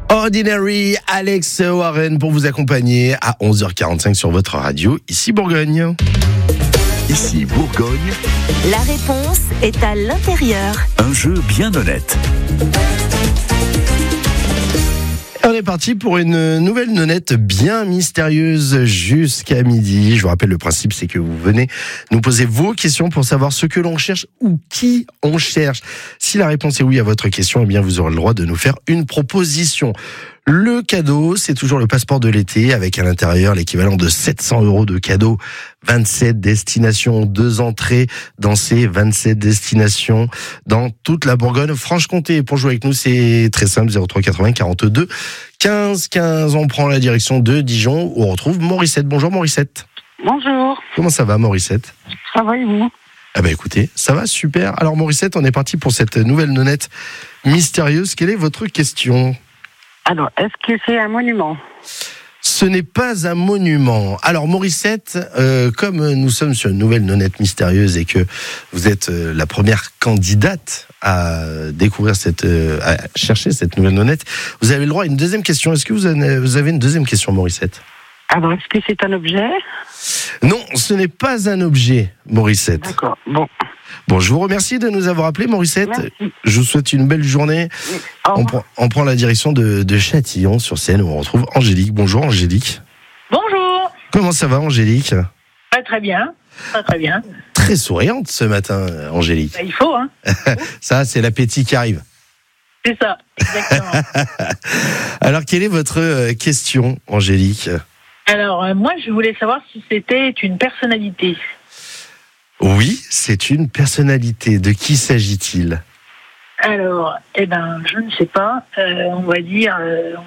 Ordinary, Alex Warren pour vous accompagner à 11h45 sur votre radio, ici Bourgogne. Ici Bourgogne, La réponse est à l'intérieur. un jeu bien honnête. On est parti pour une nouvelle nonnette bien mystérieuse jusqu'à midi. Je vous rappelle, le principe, c'est que vous venez nous poser vos questions pour savoir ce que l'on cherche ou qui on cherche. Si la réponse est oui à votre question, eh bien, vous aurez le droit de nous faire une proposition. Le cadeau, c'est toujours le passeport de l'été avec à l'intérieur l'équivalent de 700 € de cadeau. 27 destinations, 2 entrées dans ces 27 destinations dans toute la Bourgogne-Franche-Comté. Pour jouer avec nous, c'est très simple, 03 80 42 15 15. On prend la direction de Dijon où on retrouve Morissette. Bonjour Morissette. Bonjour, Comment ça va Morissette? ça va et vous? Ah bah écoutez, ça va super. Alors Morissette, on est parti pour cette nouvelle nonnette mystérieuse. Quelle est votre question? Alors, est-ce que c'est un monument? Ce n'est pas un monument. Alors Morissette, comme nous sommes sur une nouvelle nonnette mystérieuse et que vous êtes la première candidate à découvrir à chercher cette nouvelle nonnette, vous avez le droit à une deuxième question. Est-ce que vous avez une deuxième question, Morissette? Alors, est-ce que c'est un objet? Non, ce n'est pas un objet, Morissette. D'accord, bon. Bon, je vous remercie de nous avoir appelé, Morissette. Merci. Je vous souhaite une belle journée. Au revoir. On prend la direction de Châtillon sur Seine où on retrouve Angélique. Bonjour Angélique. Bonjour. Comment ça va Angélique? Très bien. Très bien. Très souriante ce matin, Angélique. Il faut, hein. Ça, c'est l'appétit qui arrive. C'est ça, exactement. Alors, quelle est votre question, Angélique? Alors, moi, je voulais savoir si c'était une personnalité. Oui, c'est une personnalité. De qui s'agit-il? Alors, je ne sais pas. On va dire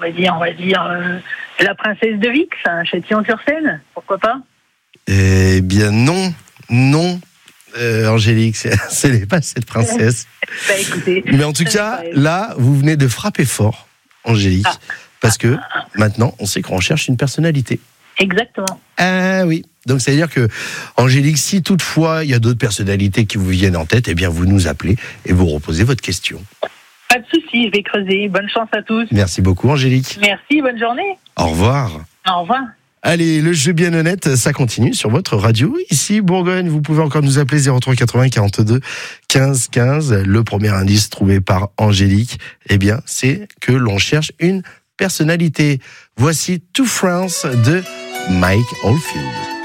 la princesse de Vix, hein, Châtillon-sur-Seine. Pourquoi pas? Eh bien, non. Angélique, ce n'est pas cette princesse. Écoutez. Mais en tout cas, là, vous venez de frapper fort, Angélique, parce que maintenant, on sait qu'on cherche une personnalité. Exactement. Ah oui. Donc, ça veut dire que, Angélique, si toutefois il y a d'autres personnalités qui vous viennent en tête, eh bien, vous nous appelez et vous reposez votre question. Pas de souci, je vais creuser. Bonne chance à tous. Merci beaucoup, Angélique. Merci, bonne journée. Au revoir. Au revoir. Allez, le jeu bien honnête, ça continue sur votre radio. Ici, Bourgogne, vous pouvez encore nous appeler 03 80 42 15 15. Le premier indice trouvé par Angélique, eh bien, c'est que l'on cherche une personnalité. Voici To France de Mike Oldfield.